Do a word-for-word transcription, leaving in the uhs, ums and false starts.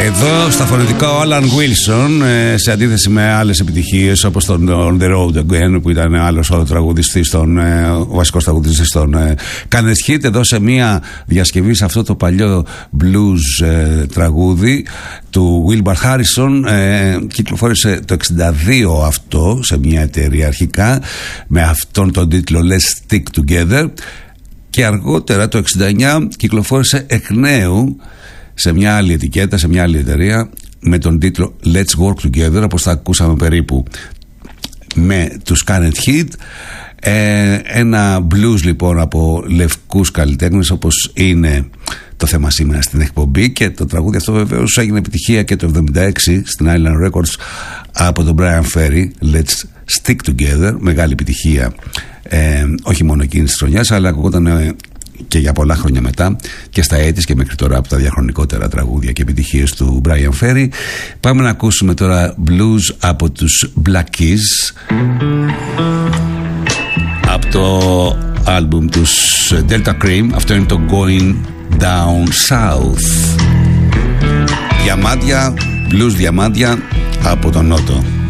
Εδώ στα φωνητικά ο Alan Wilson, σε αντίθεση με άλλες επιτυχίες όπως τον On The Road Again, που ήταν άλλος ο τραγουδιστής, τον, ο βασικός τραγουδιστής των Kenneth Hit, εδώ σε μια διασκευή σε αυτό το παλιό blues ε, τραγούδι του Wilbur Harrison. ε, κυκλοφόρησε το εξήντα δύο αυτό σε μια εταιρεία αρχικά με αυτόν τον τίτλο Let's Stick Together, και αργότερα το εξήντα εννιά κυκλοφόρησε εκ νέου σε μια άλλη ετικέτα, σε μια άλλη εταιρεία, με τον τίτλο Let's Work Together, όπως θα ακούσαμε περίπου με τους Kenneth Hit. ε, ένα blues λοιπόν από λευκούς καλλιτέχνες, όπως είναι το θέμα σήμερα στην εκπομπή, και το τραγούδι αυτό βεβαίως έγινε επιτυχία και το εβδομήντα έξι στην Island Records από τον Brian Ferry. Let's Stick Together, μεγάλη επιτυχία, ε, όχι μόνο εκείνης της χρονιάς, αλλά ακούγονταν ε, και για πολλά χρόνια μετά και στα έτη και μέχρι τώρα από τα διαχρονικότερα τραγούδια και επιτυχίες του Brian Ferry. Πάμε να ακούσουμε τώρα blues από τους Black Keys, από το άλμπουμ τους Delta Cream. Αυτό είναι το Going Down South. Διαμάντια, blues διαμάντια από τον Νότο.